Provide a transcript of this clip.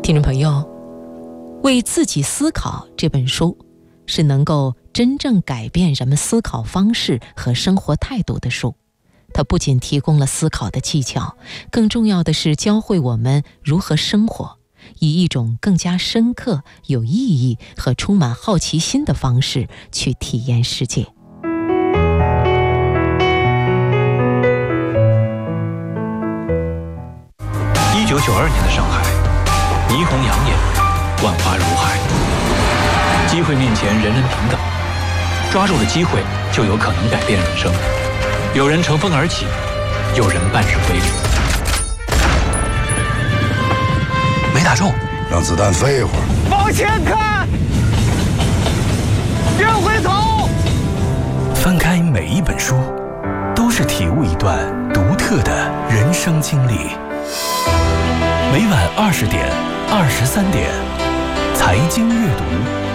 听众朋友，为自己思考这本书是能够真正改变人们思考方式和生活态度的书。它不仅提供了思考的技巧，更重要的是教会我们如何生活，以一种更加深刻、有意义和充满好奇心的方式去体验世界。 1992年的上海，霓虹养眼，万花如海，机会面前人人平等，抓住了机会就有可能改变人生。有人乘风而起，有人半日归零。没打中， 让子弹飞一会儿。 往前看，别回头。 翻开每一本书，都是体悟一段独特的人生经历。每晚20点、23点，财经阅读。